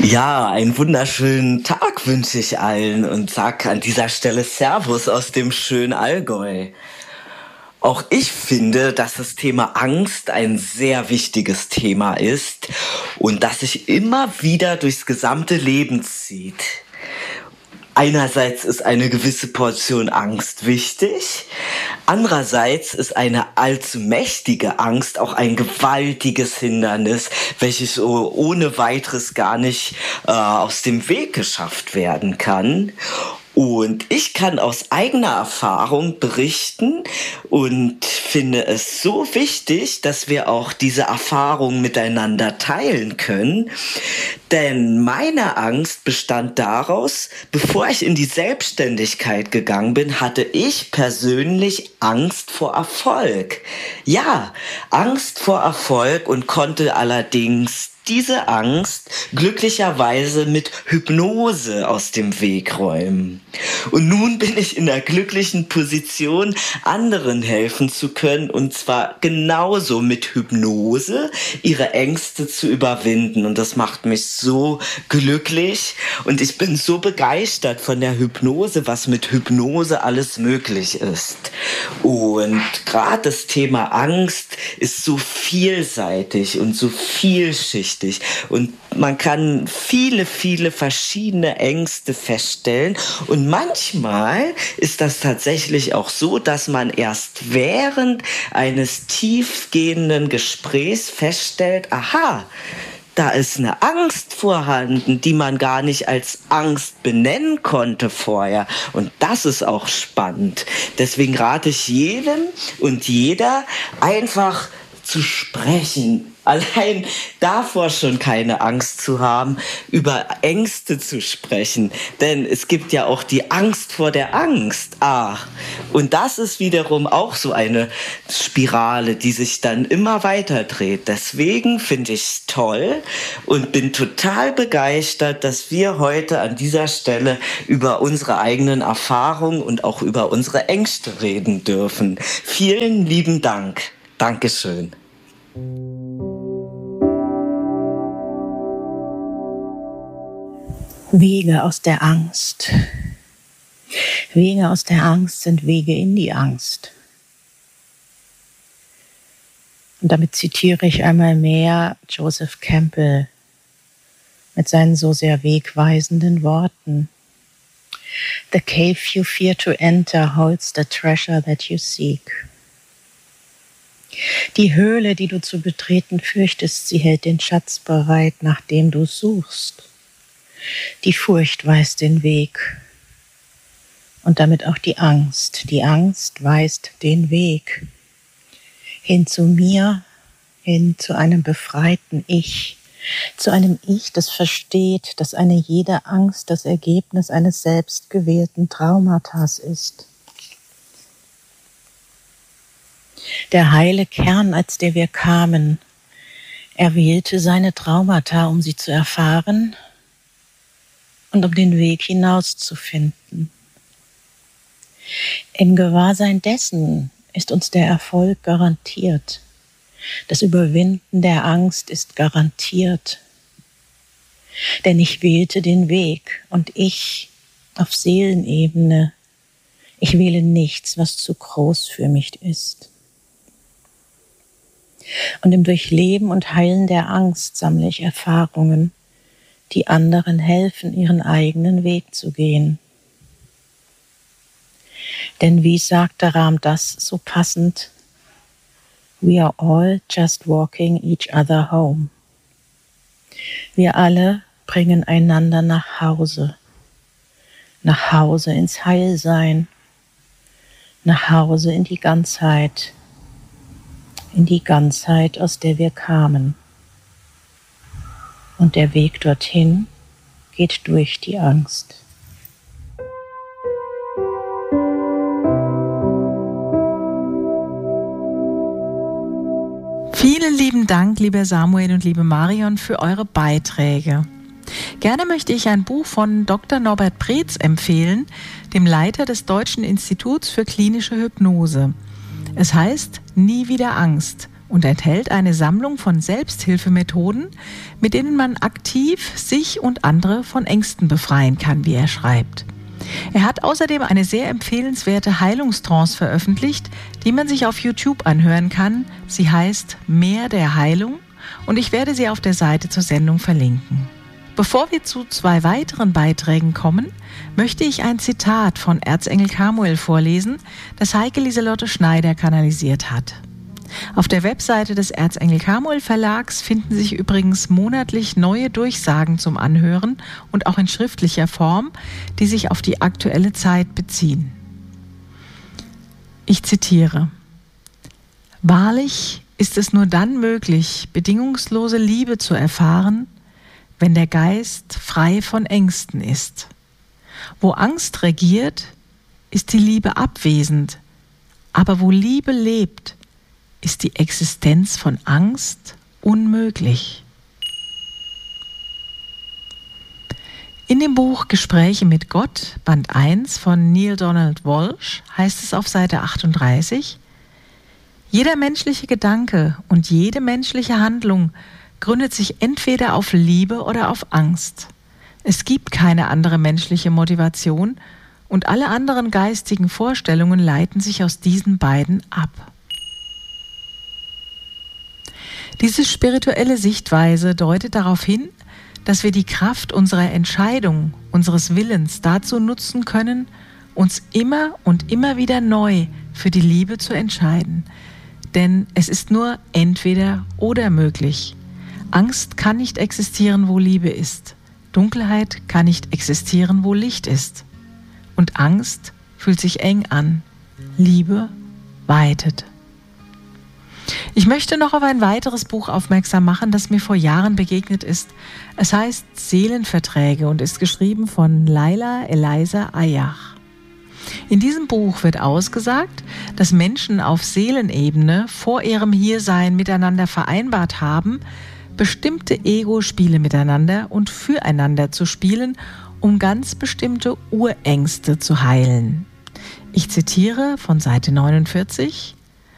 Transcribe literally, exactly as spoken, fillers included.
Ja, einen wunderschönen Tag wünsche ich allen und sag an dieser Stelle Servus aus dem schönen Allgäu. Auch ich finde, dass das Thema Angst ein sehr wichtiges Thema ist und das sich immer wieder durchs gesamte Leben zieht. Einerseits ist eine gewisse Portion Angst wichtig, andererseits ist eine allzu mächtige Angst auch ein gewaltiges Hindernis, welches so ohne weiteres gar nicht äh, aus dem Weg geschafft werden kann. Und ich kann aus eigener Erfahrung berichten und finde es so wichtig, dass wir auch diese Erfahrung miteinander teilen können. Denn meine Angst bestand daraus, bevor ich in die Selbstständigkeit gegangen bin, hatte ich persönlich Angst vor Erfolg. Ja, Angst vor Erfolg und konnte allerdings diese Angst glücklicherweise mit Hypnose aus dem Weg räumen. Und nun bin ich in der glücklichen Position, anderen helfen zu können, und zwar genauso mit Hypnose ihre Ängste zu überwinden. Und das macht mich so glücklich und ich bin so begeistert von der Hypnose, was mit Hypnose alles möglich ist. Und gerade das Thema Angst ist so vielseitig und so vielschichtig. Und man kann viele, viele verschiedene Ängste feststellen. Und manchmal ist das tatsächlich auch so, dass man erst während eines tiefgehenden Gesprächs feststellt, aha, da ist eine Angst vorhanden, die man gar nicht als Angst benennen konnte vorher. Und das ist auch spannend. Deswegen rate ich jedem und jeder, einfach zu sprechen. Allein davor schon keine Angst zu haben, über Ängste zu sprechen. Denn es gibt ja auch die Angst vor der Angst. Ah, und das ist wiederum auch so eine Spirale, die sich dann immer weiter dreht. Deswegen finde ich es toll und bin total begeistert, dass wir heute an dieser Stelle über unsere eigenen Erfahrungen und auch über unsere Ängste reden dürfen. Vielen lieben Dank. Dankeschön. Wege aus der Angst. Wege aus der Angst sind Wege in die Angst. Und damit zitiere ich einmal mehr Joseph Campbell mit seinen so sehr wegweisenden Worten. The cave you fear to enter holds the treasure that you seek. Die Höhle, die du zu betreten fürchtest, sie hält den Schatz bereit, nach dem du suchst. Die Furcht weist den Weg und damit auch die Angst. Die Angst weist den Weg hin zu mir, hin zu einem befreiten Ich, zu einem Ich, das versteht, dass eine jede Angst das Ergebnis eines selbstgewählten Traumatas ist. Der heile Kern, als der wir kamen, er wählte seine Traumata, um sie zu erfahren und um den Weg hinauszufinden. Im Gewahrsein dessen ist uns der Erfolg garantiert. Das Überwinden der Angst ist garantiert. Denn ich wählte den Weg und ich auf Seelenebene, ich wähle nichts, was zu groß für mich ist. Und im Durchleben und Heilen der Angst sammle ich Erfahrungen, die anderen helfen, ihren eigenen Weg zu gehen. Denn wie sagte Ram Dass so passend, we are all just walking each other home. Wir alle bringen einander nach Hause, nach Hause ins Heilsein, nach Hause in die Ganzheit, in die Ganzheit, aus der wir kamen. Und der Weg dorthin geht durch die Angst. Vielen lieben Dank, lieber Samuel und liebe Marion, für eure Beiträge. Gerne möchte ich ein Buch von Doktor Norbert Preetz empfehlen, dem Leiter des Deutschen Instituts für klinische Hypnose. Es heißt Nie wieder Angst, und enthält eine Sammlung von Selbsthilfemethoden, mit denen man aktiv sich und andere von Ängsten befreien kann, wie er schreibt. Er hat außerdem eine sehr empfehlenswerte Heilungstrance veröffentlicht, die man sich auf YouTube anhören kann. Sie heißt Meer der Heilung und ich werde sie auf der Seite zur Sendung verlinken. Bevor wir zu zwei weiteren Beiträgen kommen, möchte ich ein Zitat von Erzengel Chamuel vorlesen, das Heike Lieselotte Schneider kanalisiert hat. Auf der Webseite des Erzengel Chamuel Verlags finden sich übrigens monatlich neue Durchsagen zum Anhören und auch in schriftlicher Form, die sich auf die aktuelle Zeit beziehen. Ich zitiere: Wahrlich ist es nur dann möglich, bedingungslose Liebe zu erfahren, wenn der Geist frei von Ängsten ist. Wo Angst regiert, ist die Liebe abwesend, aber wo Liebe lebt, ist die Existenz von Angst unmöglich. In dem Buch Gespräche mit Gott, Band eins von Neale Donald Walsch, heißt es auf Seite achtunddreißig: Jeder menschliche Gedanke und jede menschliche Handlung gründet sich entweder auf Liebe oder auf Angst. Es gibt keine andere menschliche Motivation und alle anderen geistigen Vorstellungen leiten sich aus diesen beiden ab. Diese spirituelle Sichtweise deutet darauf hin, dass wir die Kraft unserer Entscheidung, unseres Willens dazu nutzen können, uns immer und immer wieder neu für die Liebe zu entscheiden. Denn es ist nur entweder oder möglich. Angst kann nicht existieren, wo Liebe ist. Dunkelheit kann nicht existieren, wo Licht ist. Und Angst fühlt sich eng an. Liebe weitet. Ich möchte noch auf ein weiteres Buch aufmerksam machen, das mir vor Jahren begegnet ist. Es heißt Seelenverträge und ist geschrieben von Laila Eliza Ayach. In diesem Buch wird ausgesagt, dass Menschen auf Seelenebene vor ihrem Hiersein miteinander vereinbart haben, bestimmte Ego-Spiele miteinander und füreinander zu spielen, um ganz bestimmte Urängste zu heilen. Ich zitiere von Seite neunundvierzig: